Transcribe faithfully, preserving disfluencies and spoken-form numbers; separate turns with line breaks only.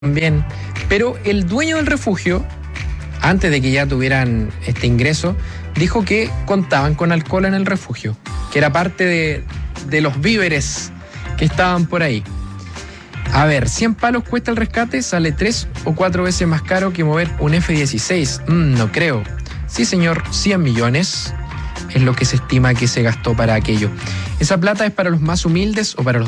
También, pero el dueño del refugio, antes de que ya tuvieran este ingreso, dijo que contaban con alcohol en el refugio, que era parte de, de los víveres que estaban por ahí. A ver, cien palos cuesta el rescate, sale tres o cuatro veces más caro que mover un F dieciséis. Mm, no creo. Sí, señor, cien millones es lo que se estima que se gastó para aquello. ¿Esa plata es para los más humildes o para los